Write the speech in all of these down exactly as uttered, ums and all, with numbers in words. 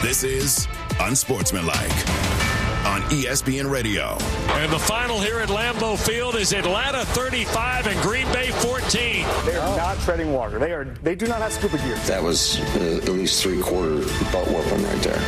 This is Unsportsmanlike on E S P N Radio. And the final here at Lambeau Field is Atlanta thirty-five and Green Bay fourteen. They are not treading water. They are. They do not have scuba gear. That was uh, at least three-quarter butt whooping right there.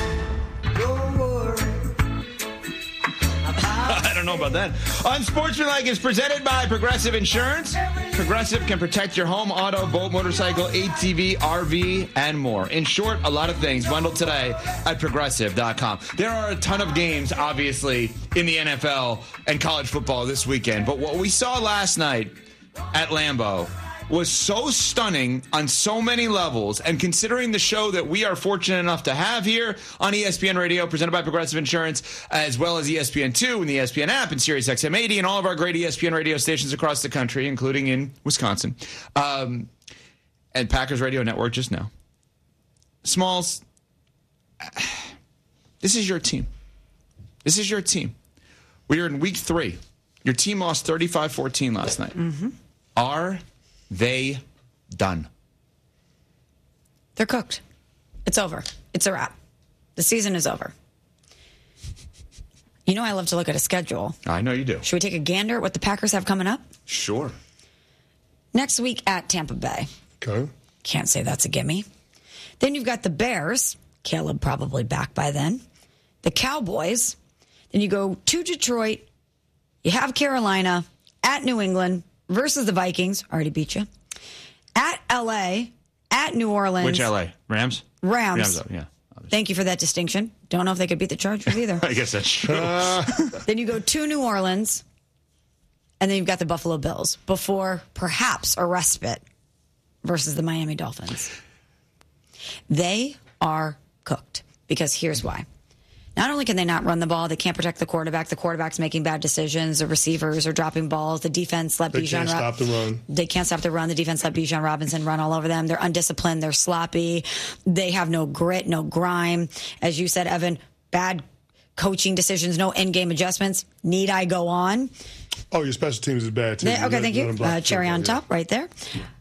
I don't know about that. Unsportsmanlike is presented by Progressive Insurance. Progressive can protect your home, auto, boat, motorcycle, A T V, R V, and more. In short, a lot of things bundled today at Progressive dot com. There are a ton of games, obviously, in the N F L and college football this weekend. But what we saw last night at Lambeau was so stunning on so many levels, and considering the show that we are fortunate enough to have here on E S P N Radio, presented by Progressive Insurance, as well as E S P N two and the E S P N app and Sirius X M eighty and all of our great E S P N radio stations across the country, including in Wisconsin, um, and Packers Radio Network just now. Smalls, this is your team. This is your team. We are in week three. Your team lost thirty-five fourteen last night. Mm-hmm. Are they done? They're cooked. It's over. It's a wrap. The season is over. You know I love to look at a schedule. I know you do. Should we take a gander at what the Packers have coming up? Sure. Next week at Tampa Bay. Okay. Can't say that's a gimme. Then you've got the Bears. Caleb probably back by then. The Cowboys. Then you go to Detroit. You have Carolina at New England versus the Vikings. Already beat you. At L A, at New Orleans. Which L A? Rams? Rams. Rams, yeah. Obviously. Thank you for that distinction. Don't know if they could beat the Chargers either. I guess that's true. Uh, Then you go to New Orleans, and then you've got the Buffalo Bills before perhaps a respite versus the Miami Dolphins. They are cooked because here's why. Not only can they not run the ball, they can't protect the quarterback. The quarterback's making bad decisions. The receivers are dropping balls. The defense let they Bijan can't stop the run. They can't stop the run. The defense let Bijan Robinson run all over them. They're undisciplined. They're sloppy. They have no grit, no grime. As you said, Evan, bad coaching decisions, no in-game adjustments. Need I go on? Oh, your special teams is bad, too. They, okay, let, thank you. Uh, cherry on yeah. top right there.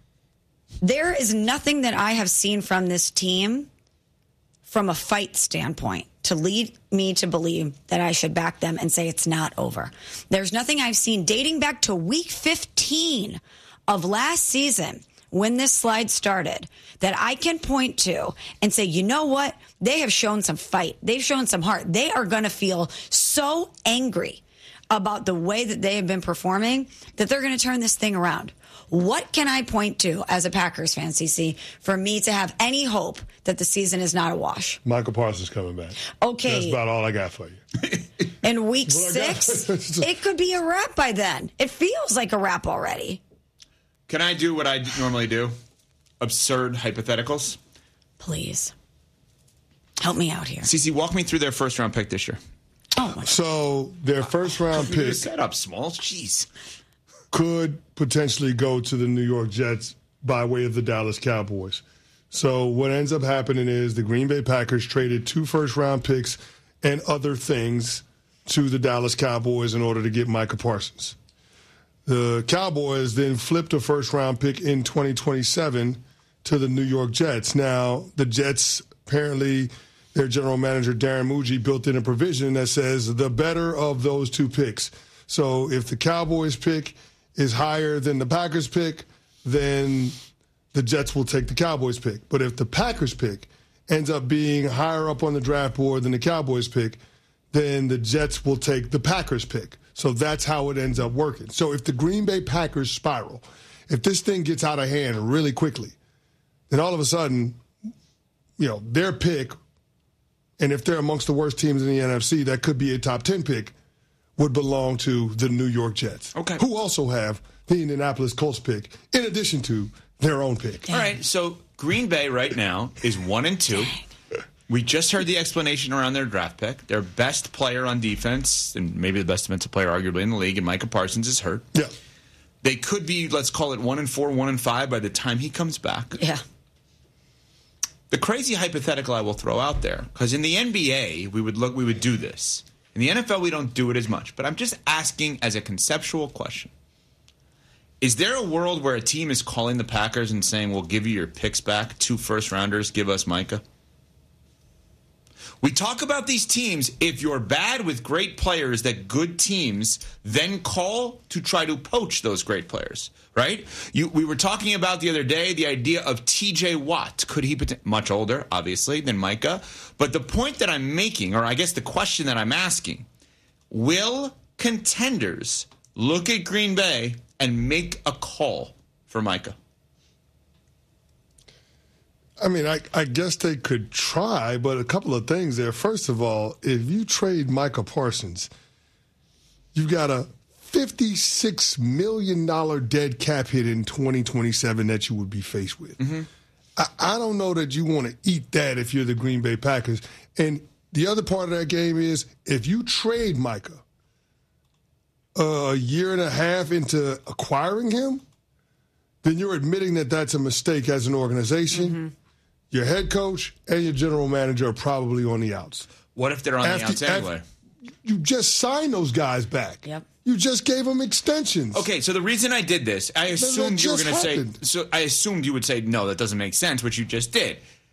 There is nothing that I have seen from this team from a fight standpoint to lead me to believe that I should back them and say it's not over. There's nothing I've seen dating back to week fifteen of last season when this slide started that I can point to and say, you know what? They have shown some fight. They've shown some heart. They are going to feel so angry about the way that they have been performing that they're going to turn this thing around. What can I point to as a Packers fan, C C, for me to have any hope that the season is not a wash? Michael Parsons coming back. Okay. That's about all I got for you. In week Well, I got- six, it could be a wrap by then. It feels like a wrap already. Can I do what I normally do? Absurd hypotheticals? Please. Help me out here. Cece, walk me through their first round pick this year. Oh, my So their first round pick Set up, Smalls. Jeez. could potentially go to the New York Jets by way of the Dallas Cowboys. So what ends up happening is the Green Bay Packers traded two first-round picks and other things to the Dallas Cowboys in order to get Micah Parsons. The Cowboys then flipped a first-round pick in twenty twenty-seven to the New York Jets. Now, the Jets, apparently, their general manager, Darren Muji, built in a provision that says the better of those two picks. So if the Cowboys pick is higher than the Packers pick, then the Jets will take the Cowboys pick. But if the Packers pick ends up being higher up on the draft board than the Cowboys pick, then the Jets will take the Packers pick. So that's how it ends up working. So if the Green Bay Packers spiral, if this thing gets out of hand really quickly, then all of a sudden, you know, their pick, and if they're amongst the worst teams in the N F C, that could be a top ten pick, would belong to the New York Jets, okay, who also have the Indianapolis Colts pick, in addition to their own pick. All right, so Green Bay right now is one and two. We just heard the explanation around their draft pick. Their best player on defense, and maybe the best defensive player arguably in the league, and Micah Parsons is hurt. Yeah. They could be, let's call it one and four, one and five by the time he comes back. Yeah. The crazy hypothetical I will throw out there, because in the N B A, we would look, we would do this. In the N F L, we don't do it as much. But I'm just asking as a conceptual question. Is there a world where a team is calling the Packers and saying, we'll give you your picks back, two first-rounders, give us Micah? We talk about these teams. If you're bad with great players that good teams then call to try to poach those great players, right? You, we were talking about the other day the idea of T J Watt. Could he be much older, obviously, than Micah? But the point that I'm making, or I guess the question that I'm asking, will contenders look at Green Bay and make a call for Micah? I mean, I, I guess they could try, but a couple of things there. First of all, if you trade Micah Parsons, you've got a fifty-six million dollars dead cap hit in twenty twenty-seven that you would be faced with. Mm-hmm. I, I don't know that you want to eat that if you're the Green Bay Packers. And the other part of that game is if you trade Micah a year and a half into acquiring him, then you're admitting that that's a mistake as an organization. Mm-hmm. Your head coach and your general manager are probably on the outs. What if they're on after, the outs anyway? After, you just signed those guys back. Yep. You just gave them extensions. Okay, so the reason I did this, I assumed you were going to say. So I assumed you would say no, that doesn't make sense, which you just did.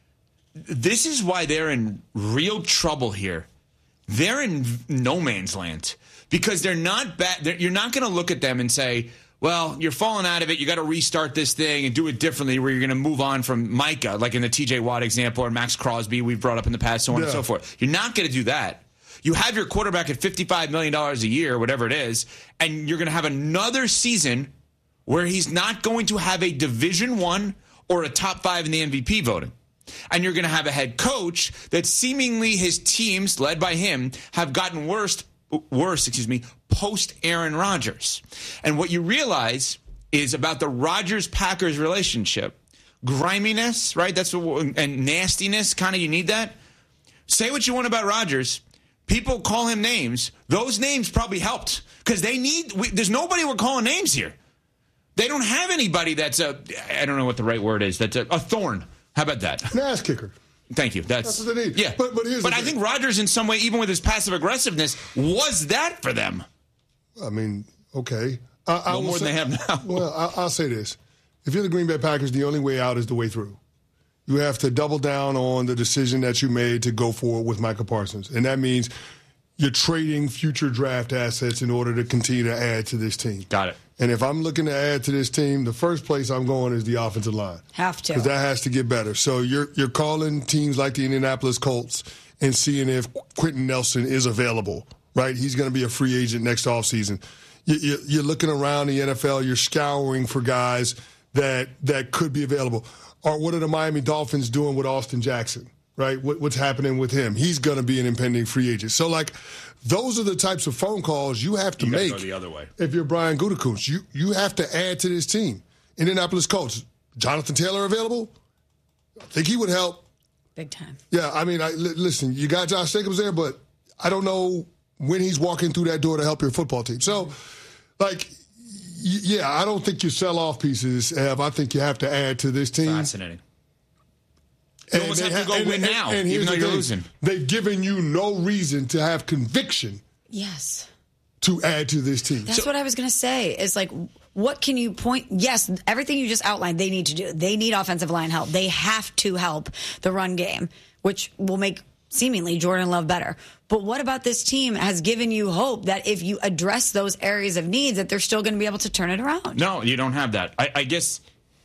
This is why they're in real trouble here. They're in no man's land because they're not bad. They're, you're not going to look at them and say, well, you're falling out of it. You got to restart this thing and do it differently where you're going to move on from Micah, like in the T J Watt example, or Max Crosby we've brought up in the past, so on yeah. and so forth. You're not going to do that. You have your quarterback at fifty-five million dollars a year, whatever it is, and you're going to have another season where he's not going to have a Division One or a top five in the M V P voting. And you're going to have a head coach that seemingly his teams, led by him, have gotten worse worse, excuse me, post Aaron Rodgers. And what you realize is about the Rodgers-Packers relationship, griminess, right? That's what, and nastiness, kind of, you need that. Say what you want about Rodgers. People call him names. Those names probably helped because they need, we, there's nobody we're calling names here. They don't have anybody that's a, I don't know what the right word is, that's a, a thorn. How about that? An ass kicker. Thank you. That's, That's what they need. Yeah, but but, here's but the I thing. think Rodgers, in some way, even with his passive aggressiveness, was that for them. I mean, okay, I, I no more say, than they have now. Well, I, I'll say this: if you're the Green Bay Packers, the only way out is the way through. You have to double down on the decision that you made to go forward with Micah Parsons, and that means you're trading future draft assets in order to continue to add to this team. Got it. And if I'm looking to add to this team, the first place I'm going is the offensive line. Have to. Because that has to get better. So you're you're calling teams like the Indianapolis Colts and seeing if Quentin Nelson is available, right? He's going to be a free agent next offseason. You, you, you're looking around the N F L. You're scouring for guys that that could be available. Or what are the Miami Dolphins doing with Austin Jackson, right? What, what's happening with him? He's going to be an impending free agent. So, like, those are the types of phone calls you have to you make go the other way. If you're Brian Gutekunst. You, you have to add to this team. Indianapolis Colts, Jonathan Taylor available? I think he would help. Big time. Yeah, I mean, I, l- listen, you got Josh Jacobs there, but I don't know when he's walking through that door to help your football team. So, like, y- yeah, I don't think you sell off pieces, Ev. I think you have to add to this team. Fascinating. You almost have to go and, win and, now, and even though the you're thing. losing. They've given you no reason to have conviction. Yes. To add to this team. That's so, what I was going to say is like, what can you point? Yes, everything you just outlined, they need to do. They need offensive line help. They have to help the run game, which will make seemingly Jordan Love better. But what about this team has given you hope that if you address those areas of needs, that they're still going to be able to turn it around? No, you don't have that. I, I guess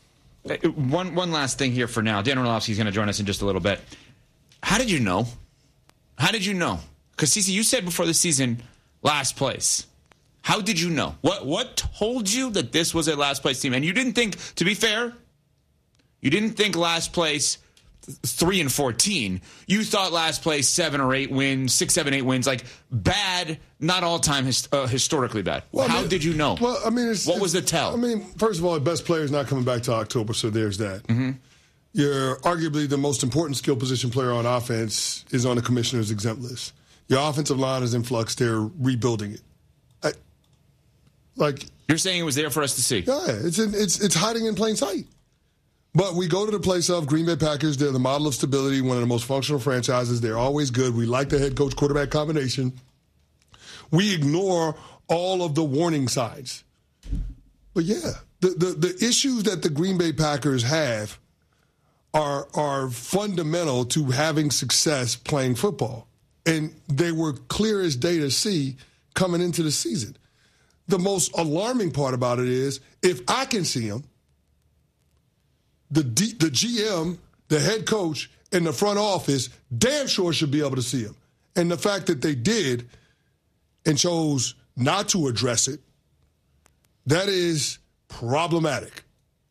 one one last thing here for now. Dan Orlovsky is going to join us in just a little bit. How did you know? How did you know? Because, Cece, you said before the season, last place. How did you know? What what told you that this was a last place team? And you didn't think, to be fair, you didn't think last place three and fourteen. You thought last place seven or eight wins, six, seven, eight wins, like bad, not all time his, uh, historically bad. Well, How I mean, did you know? Well, I mean, it's, what it's, was the tell? I mean, first of all, the best player is not coming back to October, so there's that. Mm-hmm. You're arguably the most important skill position player on offense is on the commissioner's exempt list. Your offensive line is in flux. They're rebuilding it. I, like You're saying it was there for us to see. Yeah, it's in, it's it's hiding in plain sight. But we go to the place of Green Bay Packers. They're the model of stability, one of the most functional franchises. They're always good. We like the head coach quarterback combination. We ignore all of the warning signs. But yeah, the, the, the issues that the Green Bay Packers have are are fundamental to having success playing football. And they were clear as day to see coming into the season. The most alarming part about it is if I can see them, the D, the G M, the head coach, and the front office damn sure should be able to see them. And the fact that they did and chose not to address it, that is problematic.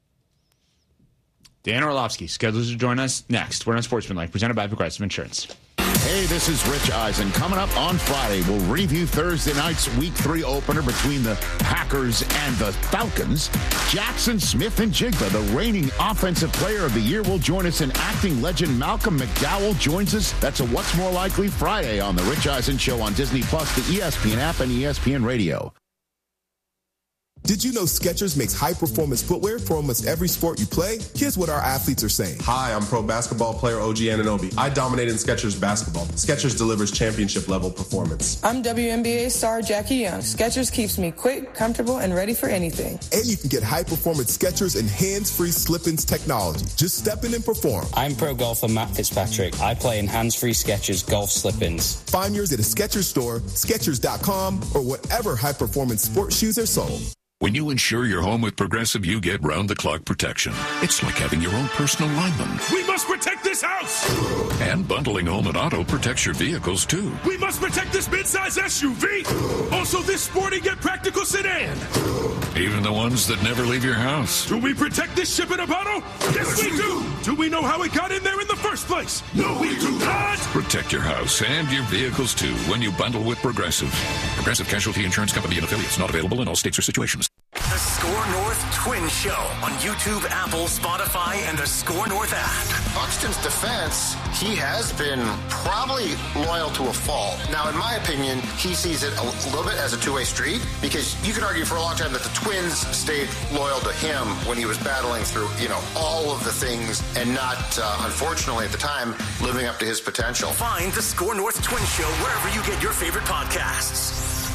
Dan Orlovsky scheduled to join us next. We're on Sportsmanlike, presented by Progressive Insurance. Hey, this is Rich Eisen. Coming up on Friday, we'll review Thursday night's Week three opener between the Packers and the Falcons. Jackson Smith-Njigba, the reigning Offensive Player of the Year, will join us, and acting legend Malcolm McDowell joins us. That's a What's More Likely Friday on The Rich Eisen Show on Disney Plus, the E S P N app, and E S P N Radio. Did you know Skechers makes high-performance footwear for almost every sport you play? Here's what our athletes are saying. Hi, I'm pro basketball player O G Anunoby. I dominate in Skechers basketball. Skechers delivers championship-level performance. I'm W N B A star Jackie Young. Skechers keeps me quick, comfortable, and ready for anything. And you can get high-performance Skechers and hands-free slip-ins technology. Just step in and perform. I'm pro golfer Matt Fitzpatrick. I play in hands-free Skechers golf slip-ins. Find yours at a Skechers store, Skechers dot com, or whatever high-performance sports shoes are sold. When you insure your home with Progressive, you get round-the-clock protection. It's like having your own personal lineman. We must protect this house! And bundling home and auto protects your vehicles, too. We must protect this midsize S U V! Also this sporty yet practical sedan! Even the ones that never leave your house. Do we protect this ship in a bottle? Yes, we do! Do we know how it got in there in the first place? No, we do not! Protect your house and your vehicles, too, when you bundle with Progressive. Progressive Casualty Insurance Company and affiliates. Not available in all states or situations. The Score North Twin Show on YouTube, Apple, Spotify, and the Score North app. Buxton's defense, he has been probably loyal to a fault. Now, in my opinion, he sees it a little bit as a two-way street, because you could argue for a long time that the Twins stayed loyal to him when he was battling through, you know, all of the things and not, uh, unfortunately at the time, living up to his potential. Find the Score North Twin Show wherever you get your favorite podcasts.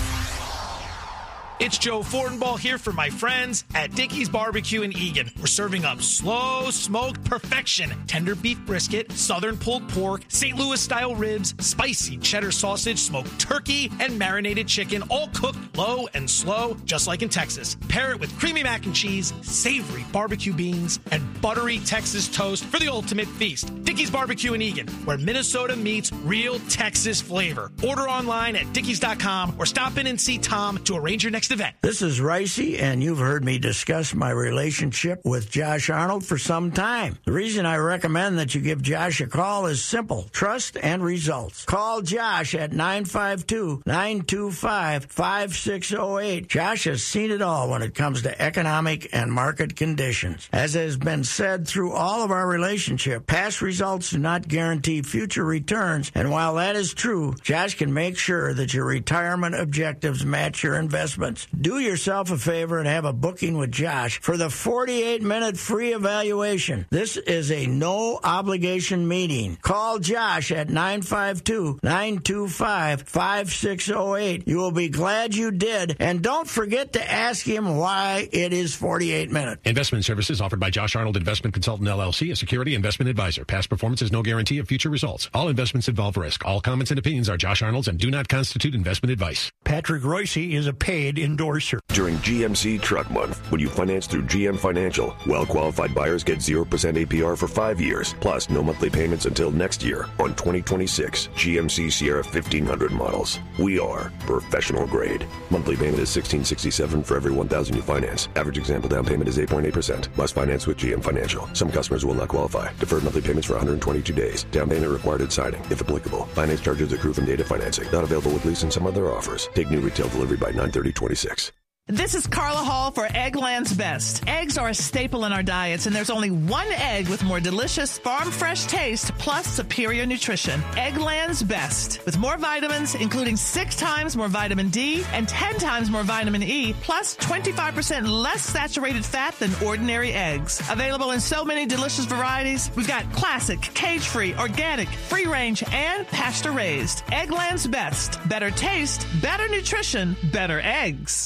It's Joe Fortenbaugh here for my friends at Dickey's Barbecue in Eagan. We're serving up slow smoked perfection, tender beef brisket, southern pulled pork, Saint Louis style ribs, spicy cheddar sausage, smoked turkey, and marinated chicken, all cooked low and slow, just like in Texas. Pair it with creamy mac and cheese, savory barbecue beans, and buttery Texas toast for the ultimate feast. Dickey's Barbecue in Eagan, where Minnesota meets real Texas flavor. Order online at dickeys dot com or stop in and see Tom to arrange your next event. This is Ricey, and you've heard me discuss my relationship with Josh Arnold for some time. The reason I recommend that you give Josh a call is simple: trust and results. Call Josh at nine five two, nine two five, five six zero eight. Josh has seen it all when it comes to economic and market conditions. As has been said through all of our relationship, past results do not guarantee future returns, and while that is true, Josh can make sure that your retirement objectives match your investments. Do yourself a favor and have a booking with Josh for the forty-eight minute free evaluation. This is a no-obligation meeting. Call Josh at nine five two, nine two five, five six zero eight. You will be glad you did, and don't forget to ask him why it is forty-eight minutes. Investment services offered by Josh Arnold Investment Consultant, L L C, a security investment advisor. Past performance is no guarantee of future results. All investments involve risk. All comments and opinions are Josh Arnold's and do not constitute investment advice. Patrick Royce is a paid endorser. During G M C Truck Month, when you finance through G M Financial, well-qualified buyers get zero percent A P R for five years, plus no monthly payments until next year on twenty twenty-six G M C Sierra fifteen hundred models. We are professional grade. Monthly payment is sixteen sixty-seven for every one thousand you finance. Average example down payment is eight point eight percent. Must finance with G M Financial. Some customers will not qualify. Deferred monthly payments for one hundred twenty-two days. Down payment required at signing, if applicable. Finance charges accrue from data financing. Not available with lease and some other offers. Take new retail delivery by nine thirty twenty-six. This is Carla Hall for Eggland's Best. Eggs are a staple in our diets, and there's only one egg with more delicious farm-fresh taste plus superior nutrition. Eggland's Best. With more vitamins, including six times more vitamin D and ten times more vitamin E, plus twenty-five percent less saturated fat than ordinary eggs. Available in so many delicious varieties. We've got classic, cage-free, organic, free-range, and pasture-raised. Eggland's Best. Better taste, better nutrition, better eggs.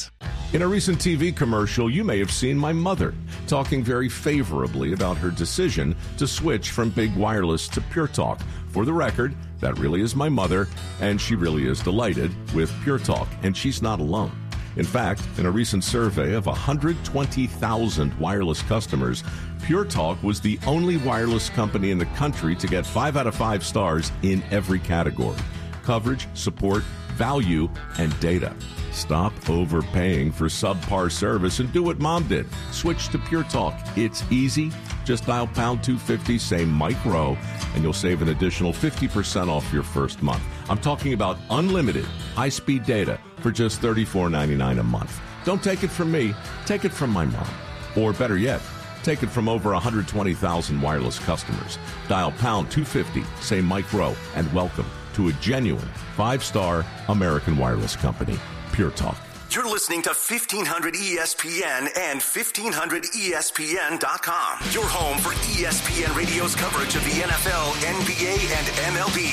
In a recent T V commercial, you may have seen my mother talking very favorably about her decision to switch from big wireless to Pure Talk. For the record, that really is my mother, and she really is delighted with Pure Talk, and she's not alone. In fact, in a recent survey of one hundred twenty thousand wireless customers, Pure Talk was the only wireless company in the country to get five out of five stars in every category: coverage, support, value, and data. Stop overpaying for subpar service and do what Mom did. Switch to Pure Talk. It's easy. Just dial pound two fifty, say Mike Rowe, and you'll save an additional fifty percent off your first month. I'm talking about unlimited high-speed data for just thirty-four ninety-nine a month. Don't take it from me. Take it from my mom. Or better yet, take it from over one hundred twenty thousand wireless customers. Dial pound two fifty, say Mike Rowe, and welcome to a genuine five-star American wireless company. Pure Talk. You're listening to fifteen hundred E S P N and fifteen hundred E S P N dot com. Your home for E S P N Radio's coverage of the N F L, N B A, and M L B.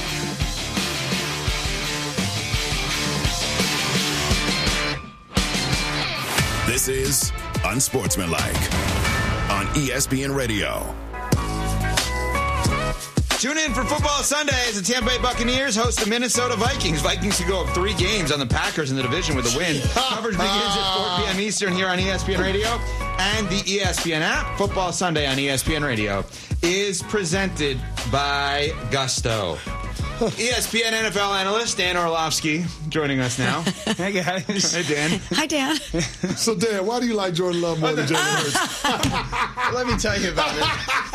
This is Unsportsmanlike on E S P N Radio. Tune in for Football Sunday as the Tampa Bay Buccaneers host the Minnesota Vikings. Vikings to go up three games on the Packers in the division with a win. Coverage begins at four p.m. Eastern here on E S P N Radio and the E S P N app. Football Sunday on E S P N Radio is presented by Gusto. E S P N N F L analyst Dan Orlovsky joining us now. Hey, guys. Hey, Dan. Hi, Dan. So, Dan, why do you like Jordan Love more than Jalen Hurts? Let me tell you about it.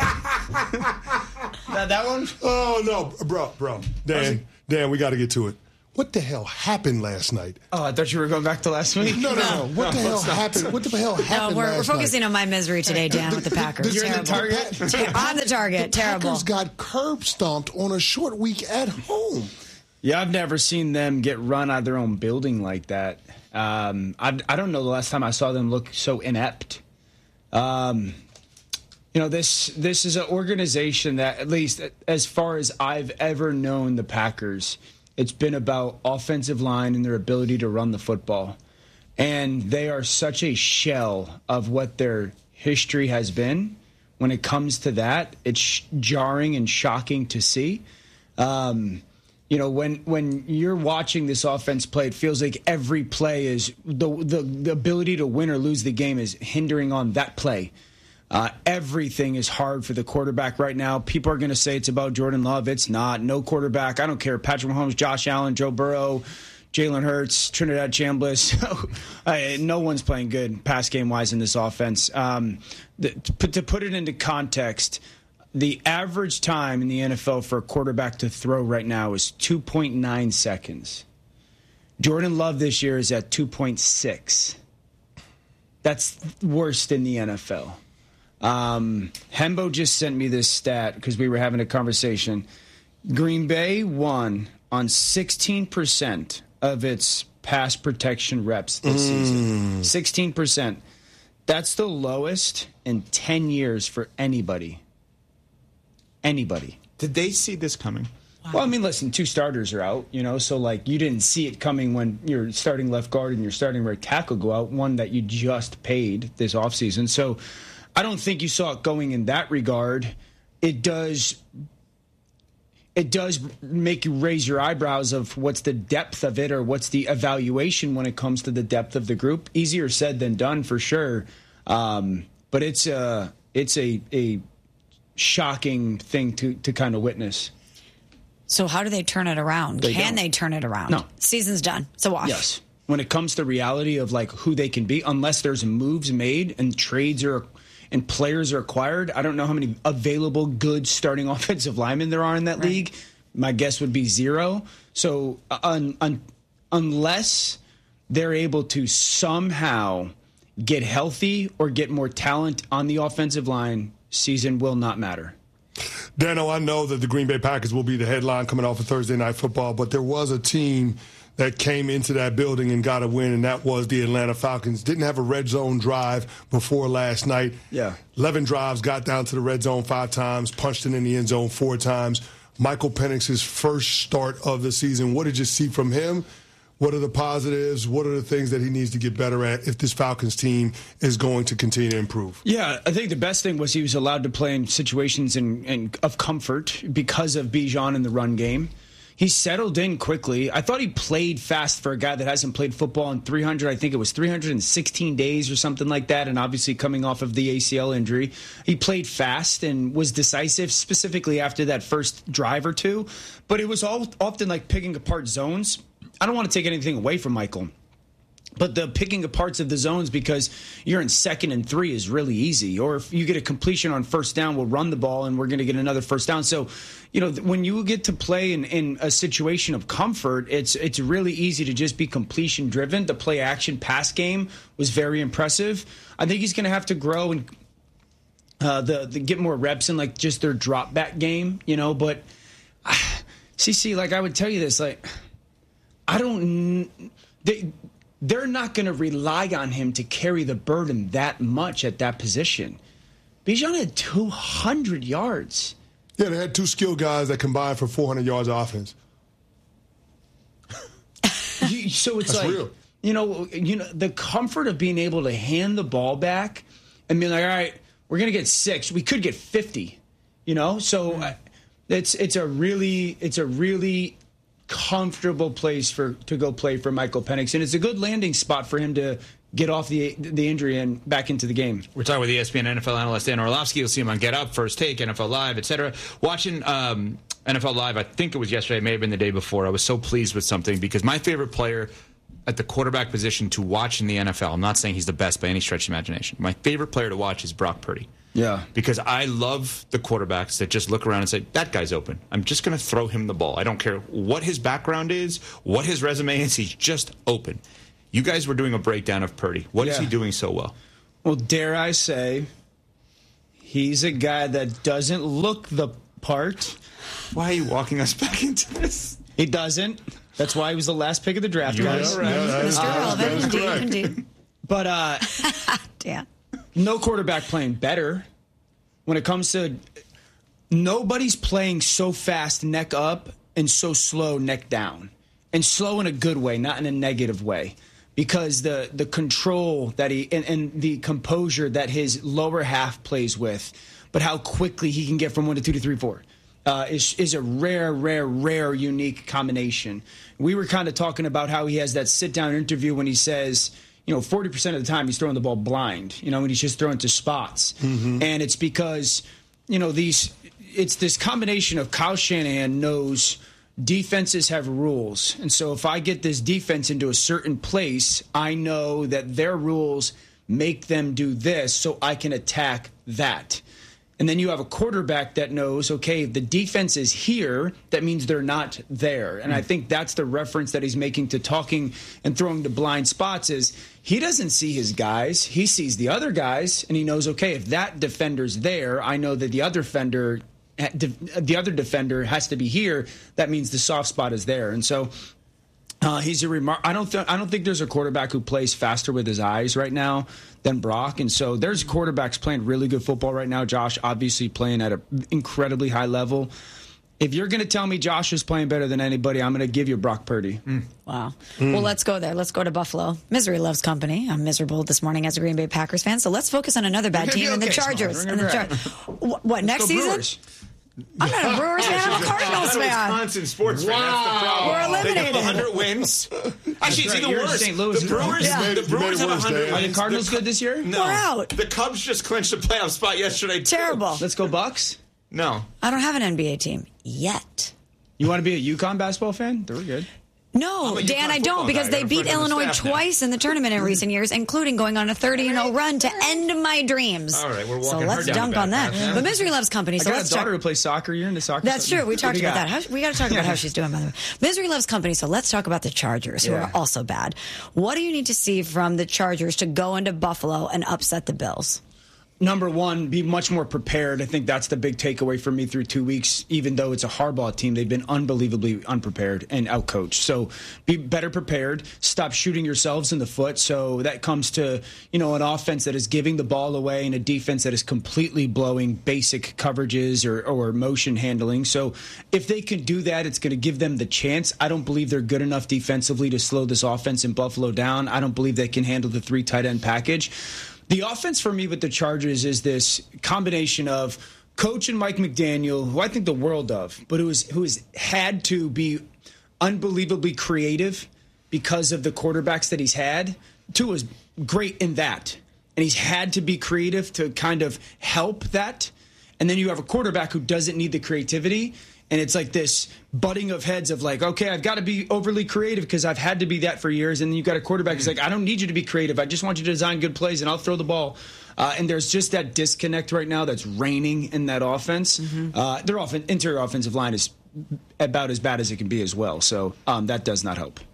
that, that one? Oh, no. Bro, bro. Dan, Dan, we got to get to it. What the hell happened last night? Oh, I thought you were going back to last week. No, no, no. no. What no, the hell happened? Not. What the hell happened no, we're, last we're focusing night? on my misery today, Dan, with the Packers. You're in the target? I'm the target. The Terrible. Packers got curb stomped on a short week at home. Yeah, I've never seen them get run out of their own building like that. Um, I, I don't know the last time I saw them look so inept. Um, you know, this this is an organization that, at least as far as I've ever known the Packers, it's been about offensive line and their ability to run the football. And they are such a shell of what their history has been. When it comes to that, it's jarring and shocking to see. Um, you know, when when you're watching this offense play, it feels like every play is the the, the ability to win or lose the game is hindering on that play. Uh, everything is hard for the quarterback right now. People are going to say it's about Jordan Love. It's not. No quarterback. I don't care. Patrick Mahomes, Josh Allen, Joe Burrow, Jalen Hurts, Trinidad Chambliss. uh, no one's playing good pass game-wise in this offense. Um, the, to, put, to put it into context, the average time in the N F L for a quarterback to throw right now is two point nine seconds. Jordan Love this year is at two point six. That's worst in the N F L. Um, Hembo just sent me this stat because we were having a conversation. Green Bay won on sixteen percent of its pass protection reps this mm. season. sixteen percent. That's the lowest in ten years for anybody. Anybody. Did they see this coming? Wow. Well, I mean, listen, two starters are out, you know, so, like, you didn't see it coming when your starting left guard and your starting right tackle go out, one that you just paid this offseason. So I don't think you saw it going in that regard. It does it does make you raise your eyebrows of what's the depth of it or what's the evaluation when it comes to the depth of the group. Easier said than done for sure. Um, but it's a, it's a, a shocking thing to, to kind of witness. So how do they turn it around? They Can don't. they turn it around? No. Season's done. It's a wash. Yes. When it comes to reality of like who they can be, unless there's moves made and trades are and players are acquired, I don't know how many available good starting offensive linemen there are in that right. league. My guess would be zero. So un, un, unless they're able to somehow get healthy or get more talent on the offensive line, season will not matter. Dano, I know that the Green Bay Packers will be the headline coming off of Thursday Night Football, but there was a team that came into that building and got a win, and that was the Atlanta Falcons. Didn't have a red zone drive before last night. Yeah. eleven drives, got down to the red zone five times, punched it in the end zone four times. Michael Penix's first start of the season. What did you see from him? What are the positives? What are the things that he needs to get better at if this Falcons team is going to continue to improve? Yeah, I think the best thing was he was allowed to play in situations in, in, of comfort because of Bijan in the run game. He settled in quickly. I thought he played fast for a guy that hasn't played football in three hundred. I think it was three hundred sixteen days or something like that. And obviously coming off of the A C L injury, he played fast and was decisive, specifically after that first drive or two. But it was all often like picking apart zones. I don't want to take anything away from Michael, but the picking apart of the zones because you're in second and three is really easy. Or if you get a completion on first down, we'll run the ball and we're going to get another first down. So, you know, when you get to play in, in a situation of comfort, it's it's really easy to just be completion driven. The play action pass game was very impressive. I think he's going to have to grow and uh, the, the get more reps in like just their drop back game, you know. But uh, C C, like I would tell you this, like I don't. They, They're not going to rely on him to carry the burden that much at that position. Bijan had two hundred yards. Yeah, they had two skilled guys that combined for four hundred yards of offense. you, so it's That's like, real. you know, you know, the comfort of being able to hand the ball back and being like, all right, we're going to get six. We could get fifty, you know? So uh, it's it's a really it's a really comfortable place for to go play for Michael Penix, and it's a good landing spot for him to get off the the injury and back into the game. We're talking with E S P N N F L analyst Dan Orlovsky. You'll see him on Get Up, First Take, N F L Live, et cetera. Watching um, N F L Live, I think it was yesterday, it may have been the day before. I was so pleased with something because my favorite player at the quarterback position to watch in the N F L, I'm not saying he's the best by any stretch of the imagination. My favorite player to watch is Brock Purdy. Yeah. Because I love the quarterbacks that just look around and say, that guy's open. I'm just going to throw him the ball. I don't care what his background is, what his resume is. He's just open. You guys were doing a breakdown of Purdy. What yeah. is he doing so well? Well, dare I say, he's a guy that doesn't look the part. Why are you walking us back into this? He doesn't. That's why he was the last pick of the draft, You guys. are right. Yeah, that is- Mister Relevant, indeed, indeed. But, uh, Dan. no quarterback playing better. When it comes to nobody's playing so fast neck up and so slow neck down. And slow in a good way, not in a negative way. Because the the control that he and, and the composure that his lower half plays with, but how quickly he can get from one to two to three, four. Uh, is is a rare, rare, rare, unique combination. We were kind of talking about how he has that sit-down interview when he says, you know, forty percent of the time he's throwing the ball blind, you know, when he's just throwing to spots. Mm-hmm. And it's because, you know, these it's this combination of Kyle Shanahan knows defenses have rules. And so if I get this defense into a certain place, I know that their rules make them do this so I can attack that. And then you have a quarterback that knows, okay, if the defense is here, that means they're not there. And I think that's the reference that he's making to talking and throwing to blind spots is he doesn't see his guys. He sees the other guys, and he knows, okay, if that defender's there, I know that the other defender, the other defender has to be here. That means the soft spot is there. And so uh, he's a remar- I don't th- I don't think there's a quarterback who plays faster with his eyes right now than Brock. And so there's quarterbacks playing really good football right now. Josh obviously playing at an incredibly high level. If you're going to tell me Josh is playing better than anybody, I'm going to give you Brock Purdy. Mm. Wow. Mm. Well, let's go there. Let's go to Buffalo. Misery loves company. I'm miserable this morning as a Green Bay Packers fan. So let's focus on another bad team, okay, and the Chargers. And the Char- what, what next season? Brewers. I'm not a Brewers fan. I'm a Cardinals fan. Wisconsin sports fan. Wow. That's the problem. We're eliminated. They have one hundred wins. Actually, it's right. even You're worse. Saint Louis. The Brewers, Yeah. the Brewers have one hundred wins. Are the Cardinals the, good this year? No. We're out. The Cubs just clinched a playoff spot yesterday, too. Terrible. Let's go Bucks. No. I don't have an N B A team yet. You want to be a UConn basketball fan? They were good. No, Dan, I don't, because they beat Illinois twice in the tournament in recent years, including going on a thirty and oh run to end my dreams. All right, we're walking So her let's down dunk the on back that. path. But Misery loves company, so I got let's a daughter talk. who plays soccer. You're into soccer? That's true. We talked What do you about got? that. How, we got to talk about how she's doing, by the way. Misery loves company, so let's talk about the Chargers, who Yeah. are also bad. What do you need to see from the Chargers to go into Buffalo and upset the Bills? number one, be much more prepared. I think that's the big takeaway for me through two weeks. Even though it's a Harbaugh team, they've been unbelievably unprepared and outcoached. So be better prepared. Stop shooting yourselves in the foot. So that comes to, you know, an offense that is giving the ball away and a defense that is completely blowing basic coverages or, or motion handling. So if they can do that, it's going to give them the chance. I don't believe they're good enough defensively to slow this offense in Buffalo down. I don't believe they can handle the three tight end package. The offense for me with the Chargers is this combination of coach and Mike McDaniel, who I think the world of, but who is who has had to be unbelievably creative because of the quarterbacks that he's had. Tua is great in that, and he's had to be creative to kind of help that. And then you have a quarterback who doesn't need the creativity. And it's like this butting of heads of like, okay, I've got to be overly creative because I've had to be that for years. And then you've got a quarterback who's like, I don't need you to be creative. I just want you to design good plays and I'll throw the ball. Uh, and there's just that disconnect right now that's reigning in that offense. Mm-hmm. Uh, their off- interior offensive line is about as bad as it can be as well. So um, that does not help.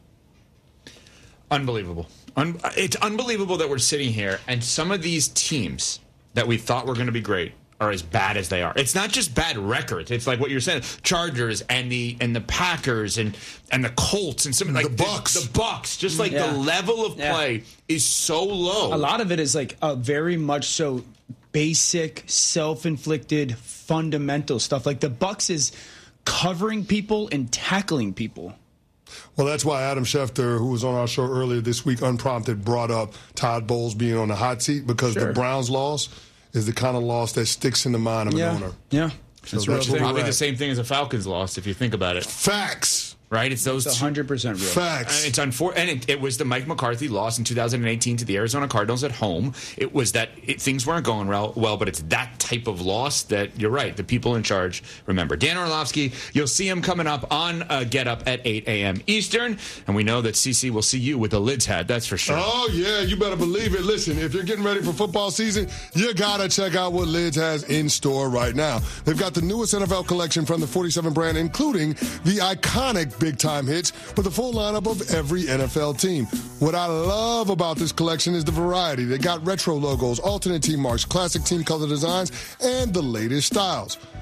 Unbelievable. Un- it's unbelievable that we're sitting here and some of these teams that we thought were going to be great are as bad as they are. It's not just bad records. It's like what you're saying, Chargers and the and the Packers and and the Colts and some like the Bucks. The, the Bucks. Just like yeah. the level of yeah. play is so low. A lot of it is like a very much so basic, self-inflicted, fundamental stuff. Like the Bucks is covering people and tackling people. Well, that's why Adam Schefter, who was on our show earlier this week, unprompted, brought up Todd Bowles being on the hot seat because sure. the Browns loss is the kind of loss that sticks in the mind of yeah. an owner. Yeah. So that's that's probably the same thing as a Falcons loss, if you think about it. Facts. Right? It's those it's one hundred percent real. Facts. It's unfortunate. And it, it was the Mike McCarthy loss in two thousand eighteen to the Arizona Cardinals at home. It was that it, things weren't going well, well, but it's that type of loss that, you're right, the people in charge remember. Dan Orlovsky, you'll see him coming up on uh, Get Up at eight a.m. Eastern. And we know that C C will see you with a Lids hat, that's for sure. Oh, yeah, you better believe it. Listen, if you're getting ready for football season, you got to check out what Lids has in store right now. They've got the newest N F L collection from the forty-seven brand, including the iconic big-time hits, with a full lineup of every N F L team. What I love about this collection is the variety. They got retro logos, alternate team marks, classic team color designs, and the latest styles.